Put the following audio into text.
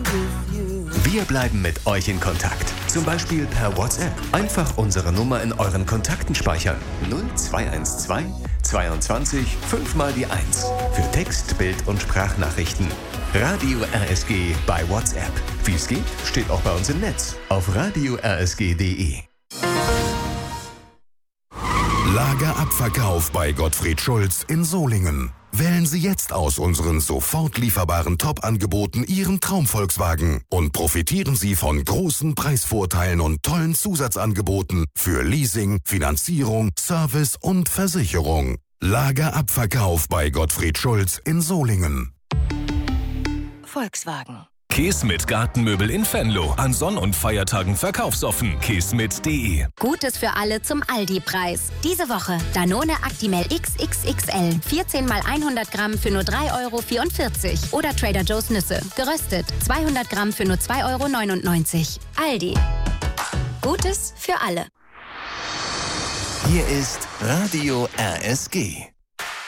Wir bleiben mit euch in Kontakt. Zum Beispiel per WhatsApp. Einfach unsere Nummer in euren Kontakten speichern. 0212 22 5 mal die 1. Für Text, Bild und Sprachnachrichten. Radio RSG bei WhatsApp. Wie es geht, steht auch bei uns im Netz. Auf radiorsg.de. Lagerabverkauf bei Gottfried Schulz in Solingen. Wählen Sie jetzt aus unseren sofort lieferbaren Top-Angeboten Ihren Traum-Volkswagen und profitieren Sie von großen Preisvorteilen und tollen Zusatzangeboten für Leasing, Finanzierung, Service und Versicherung. Lagerabverkauf bei Gottfried Schulz in Solingen. Volkswagen. Keesmit Gartenmöbel in Venlo. An Sonn- und Feiertagen verkaufsoffen. Keesmit.de. Gutes für alle zum Aldi-Preis. Diese Woche Danone Actimel XXXL. 14 mal 100 Gramm für nur 3,44 €. Oder Trader Joe's Nüsse. Geröstet. 200 Gramm für nur 2,99 €. Aldi. Gutes für alle. Hier ist Radio RSG.